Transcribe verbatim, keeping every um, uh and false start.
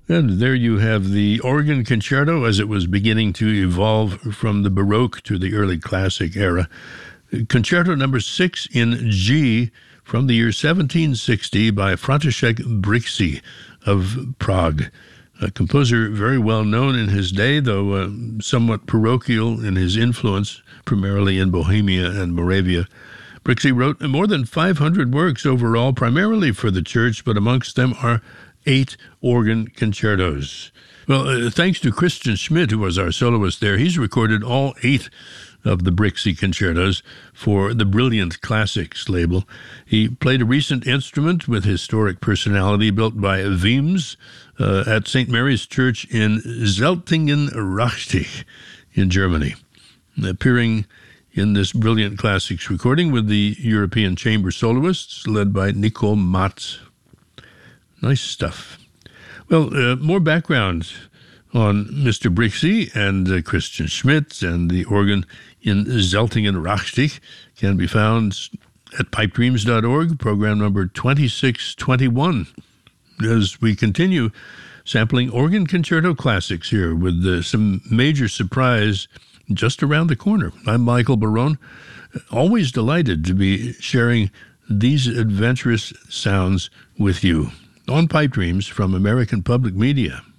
And there you have the organ concerto as it was beginning to evolve from the Baroque to the early classic era. Concerto number six in G from the year seventeen sixty by František Brixy of Prague. A composer very well known in his day, though uh, somewhat parochial in his influence, primarily in Bohemia and Moravia. Brixy wrote more than five hundred works overall, primarily for the church, but amongst them are eight organ concertos. Well, uh, thanks to Christian Schmidt, who was our soloist there, he's recorded all eight of the Brixy concertos for the Brilliant Classics label. He played a recent instrument with historic personality built by Wiems uh, at Saint Mary's Church in Zeltingen-Rachtich in Germany, appearing in this Brilliant Classics recording with the European Chamber soloists led by Nicole Matz. Nice stuff. Well, uh, more background on Mister Brixy and uh, Christian Schmidt and the organ in Zeltingen-Rachtich can be found at pipe dreams dot org, program number twenty-six twenty-one, as we continue sampling organ concerto classics here with uh, some major surprise just around the corner. I'm Michael Barone, always delighted to be sharing these adventurous sounds with you on Pipe Dreams from American Public Media.